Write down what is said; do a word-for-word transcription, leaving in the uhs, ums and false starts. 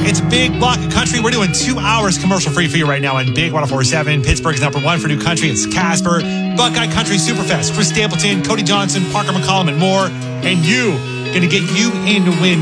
It's Big Block of Country. We're doing two hours commercial free for you right now on Big one oh four point seven. Pittsburgh's number one for new country. It's Casper, Buckeye Country Superfest, Chris Stapleton, Cody Johnson, Parker McCollum, and more. And you, going to get you in to win